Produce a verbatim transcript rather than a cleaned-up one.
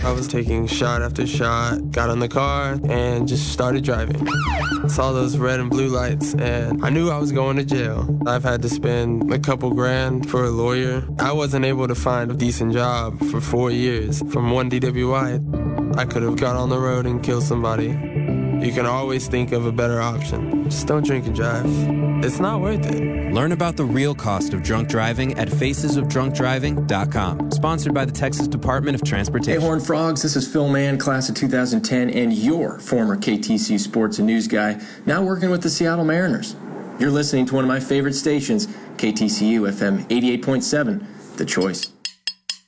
I was taking shot after shot, got in the car, and just started driving. Saw those red and blue lights, and I knew I was going to jail. I've had to spend a couple grand for a lawyer. I wasn't able to find a decent job for four years. From one D W I, I could have got on the road and killed somebody. You can always think of a better option. Just don't drink and drive. It's not worth it. Learn about the real cost of drunk driving at faces of drunk driving dot com. Sponsored by the Texas Department of Transportation. Hey, Horned Frogs, this is Phil Mann, class of two thousand ten, and your former K T C sports and news guy, now working with the Seattle Mariners. You're listening to one of my favorite stations, K T C U F M eighty-eight point seven, The Choice.